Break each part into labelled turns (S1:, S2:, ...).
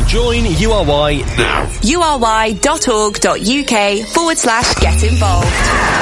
S1: Join URY now.
S2: ury.org.uk/get involved.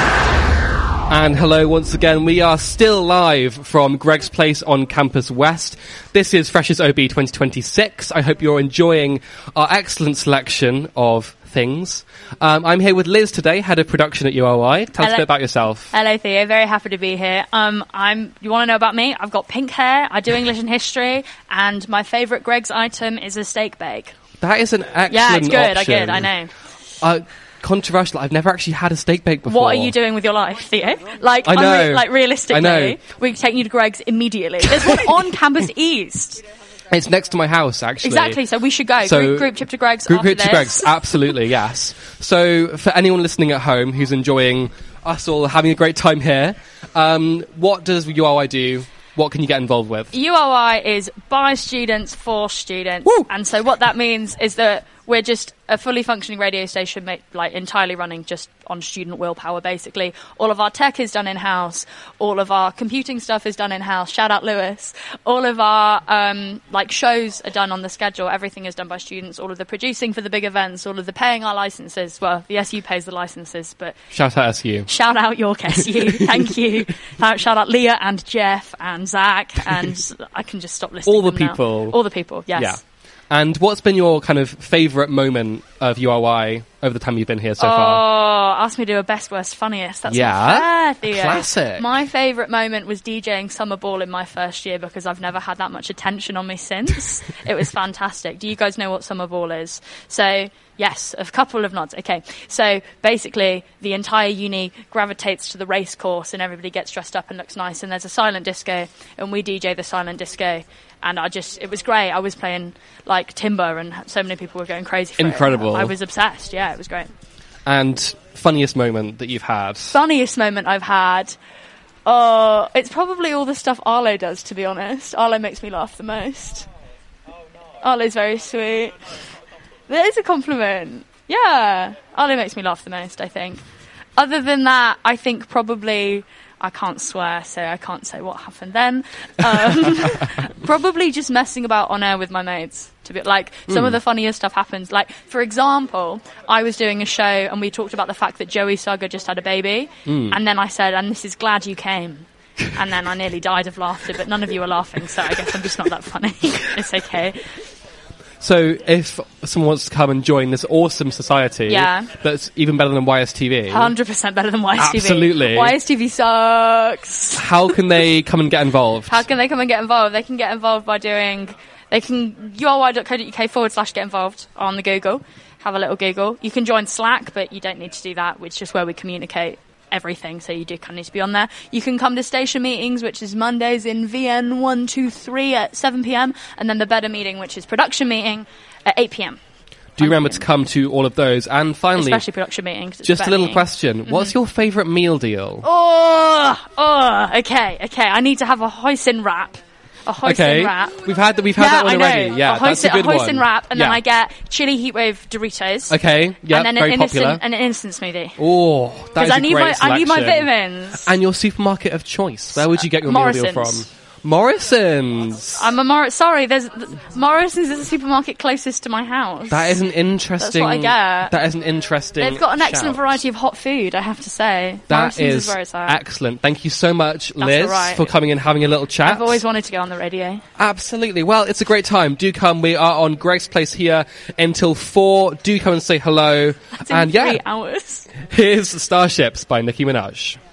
S3: And hello once again. We are still live from Greg's Place on Campus West. This is Freshers OB 2026. I hope you're enjoying our excellent selection of things. I'm here with Liz today, head of production at URY. Tell us a bit about yourself.
S4: Hello, Theo. Very happy to be here. You want to know about me? I've got pink hair. I do English and history, and my favourite Greg's item is a steak bake.
S3: That is an excellent
S4: Yeah, it's good.
S3: option.
S4: I know.
S3: Controversial. I've never actually had a steak bake before.
S4: What are you doing with your life, Theo? Like,
S3: I know.
S4: Realistically,
S3: I know.
S4: we can take you to Greg's immediately. There's one on Campus East.
S3: It's next to my house, actually.
S4: Exactly, so we should go.
S3: So,
S4: group trip to Greg's
S3: Group
S4: after
S3: trip
S4: this.
S3: to Greg's, absolutely, yes. So, for anyone listening at home who's enjoying us all having a great time here, what does URY do? What can you get involved with?
S4: URY is by students for students.
S3: Woo!
S4: And so what that means is that we're just a fully functioning radio station, entirely running just on student willpower, basically. All of our tech is done in-house. All of our computing stuff is done in-house. Shout out Lewis. All of our shows are done on the schedule. Everything is done by students. All of the producing for the big events. All of the paying our licenses. Well, the SU pays the licenses, but
S3: Shout out SU.
S4: shout out York SU. Thank you. Shout out Leah and Jeff and Zach, and I can just stop listing
S3: All the
S4: them now.
S3: people.
S4: All the people, yes.
S3: Yeah. And what's been your kind of favourite moment of URY over the time you've been here so far?
S4: Ask me to do a best, worst, funniest. That's
S3: Yeah.
S4: not fair, Theo.
S3: Classic.
S4: My favourite moment was DJing Summer Ball in my first year because I've never had that much attention on me since. It was fantastic. Do you guys know what Summer Ball is? So, yes, a couple of nods. Okay. So, basically, the entire uni gravitates to the race course and everybody gets dressed up and looks nice. And there's a silent disco and we DJ the silent disco. And it was great. I was playing like Timber and so many people were going crazy for
S3: Incredible.
S4: it. I was obsessed. Yeah, it was great.
S3: And funniest moment that you've had?
S4: Funniest moment I've had, it's probably all the stuff Arlo does, to be honest. Arlo makes me laugh the most. Arlo's very sweet. That is a compliment. Yeah, Arlo makes me laugh the most, I think. Other than that, I think probably, I can't swear, so I can't say what happened then. Probably just messing about on air with my mates. Some of the funniest stuff happens. Like, for example, I was doing a show and we talked about the fact that Joey Sugger just had a baby. And then I said, and this is glad you came. And then I nearly died of laughter, but none of you are laughing, so I guess I'm just not that funny. It's okay.
S3: So if someone wants to come and join this awesome society that's even better than YSTV...
S4: 100% better than YSTV.
S3: Absolutely.
S4: YSTV sucks.
S3: How can they come and get involved?
S4: How can they come and get involved? They can get involved by ury.co.uk/get involved on the Google. Have a little Google. You can join Slack, but you don't need to do that, which is just where we communicate everything, so you do kind of need to be on there. You can come to station meetings, which is Mondays in VN 123 at 7 p.m, and then the Better meeting, which is production meeting at 8 p.m.
S3: Do you remember to come to all of those? And finally,
S4: especially production meetings.
S3: Just a little question. Mm-hmm. What's your favourite meal deal?
S4: Okay. I need to have a hoisin wrap. A hoisin wrap.
S3: We've had that one already. Yeah, that's a good one.
S4: A hoisin wrap, and then I get chili heatwave Doritos.
S3: Okay, yeah,
S4: and then
S3: very popular.
S4: And an instant smoothie.
S3: Oh, that is a great selection.
S4: I need my vitamins.
S3: And your supermarket of choice. Where would you get your meal deal from? Morrison's.
S4: Sorry, Morrison's is the supermarket closest to my house.
S3: That is an interesting.
S4: That's what I get.
S3: That is an interesting.
S4: They've got an excellent variety of hot food, I have to say. Morrison's is where it's at.
S3: Excellent. Thank you so much, Liz, for coming and having a little chat.
S4: I've always wanted to go on the radio.
S3: Absolutely. Well, it's a great time. Do come. We are on Greg's Place here until 4. Do come and say hello.
S4: That's in 3 hours.
S3: Here's Starships by Nicki Minaj.